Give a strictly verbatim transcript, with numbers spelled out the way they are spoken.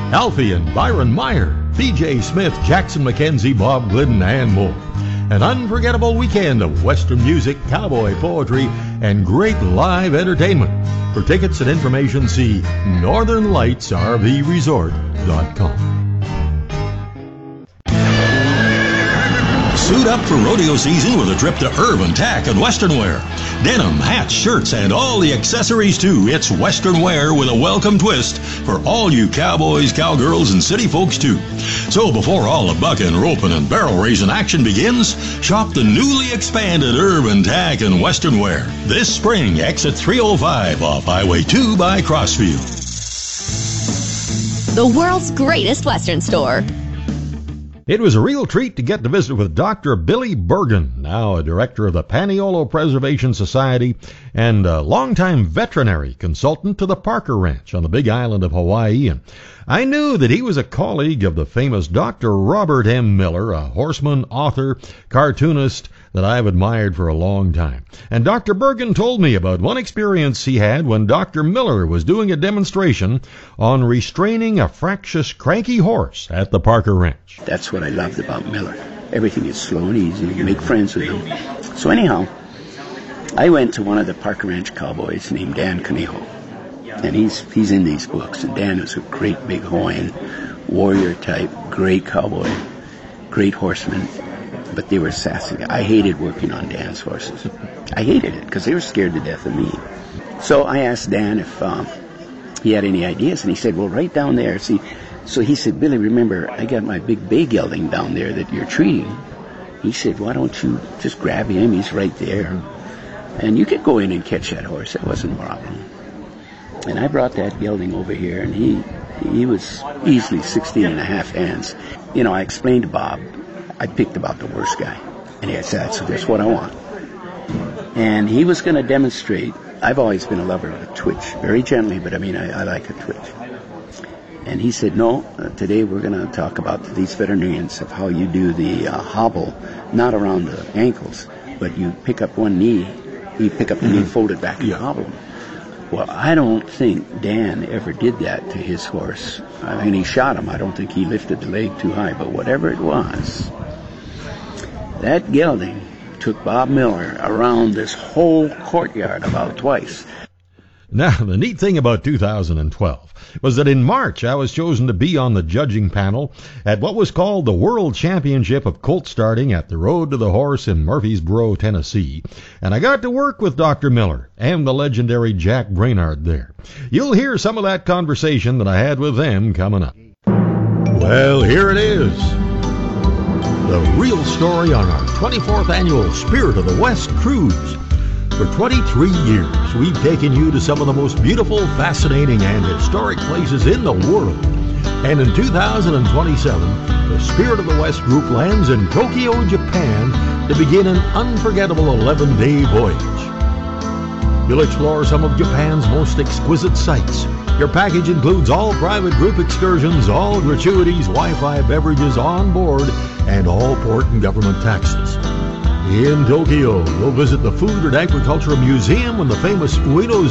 Alfie and Byron Meyer, B J Smith, Jackson McKenzie, Bob Glidden, and more. An unforgettable weekend of Western music, cowboy poetry, and great live entertainment. For tickets and information, see northern lights r v resort dot com. Suit up for rodeo season with a trip to Urban Tack and Western Wear. Denim, hats, shirts, and all the accessories too. It's Western Wear with a welcome twist for all you cowboys, cowgirls, and city folks too. So before all the bucking, roping, and barrel raising action begins, shop the newly expanded Urban Tack and Western Wear this spring. Exit three oh five off Highway two by Crossfield. The world's greatest Western store. It was a real treat to get to visit with Doctor Billy Bergen, now a director of the Paniolo Preservation Society and a longtime veterinary consultant to the Parker Ranch on the Big Island of Hawaii. And I knew that he was a colleague of the famous Doctor Robert M. Miller, a horseman, author, cartoonist that I've admired for a long time. And Doctor Bergen told me about one experience he had when Doctor Miller was doing a demonstration on restraining a fractious, cranky horse at the Parker Ranch. That's what I loved about Miller. Everything is slow and easy. You make friends with him. So anyhow, I went to one of the Parker Ranch cowboys named Dan Conejo. And he's he's in these books. And Dan is a great big Hawaiian warrior type, great cowboy, great horseman. But they were sassy. I hated working on Dan's horses. I hated it because they were scared to death of me. So I asked Dan if um, he had any ideas, and he said, well, right down there, see. So he said, Billy, remember, I got my big bay gelding down there that you're treating. He said, why don't you just grab him? He's right there. And you could go in and catch that horse. That wasn't a problem. And I brought that gelding over here, and he he was easily sixteen and a half hands. You know, I explained to Bob, I picked about the worst guy. And he said, so that's what I want. And he was going to demonstrate. I've always been a lover of a twitch. Very gently, but I mean, I, I like a twitch. And he said, no, uh, today we're going to talk about these veterinarians of how you do the uh, hobble, not around the ankles, but you pick up one knee, you pick up the knee, fold it back, and Yeah. hobble. Well, I don't think Dan ever did that to his horse. I mean, he shot him. I don't think he lifted the leg too high, but whatever it was, that gelding took Bob Miller around this whole courtyard about twice. Now, the neat thing about two thousand twelve was that in March I was chosen to be on the judging panel at what was called the World Championship of Colt Starting at the Road to the Horse in Murfreesboro, Tennessee, and I got to work with Doctor Miller and the legendary Jack Brainard there. You'll hear some of that conversation that I had with them coming up. Well, here it is. The real story on our twenty-fourth annual Spirit of the West cruise. For twenty-three years, we've taken you to some of the most beautiful, fascinating, and historic places in the world. And in two thousand twenty-seven, the Spirit of the West group lands in Tokyo, Japan to begin an unforgettable eleven-day voyage. You'll explore some of Japan's most exquisite sights. Your package includes all private group excursions, all gratuities, Wi-Fi, beverages on board, and all port and government taxes. In Tokyo, you'll visit the Food and Agricultural Museum and the famous Ueno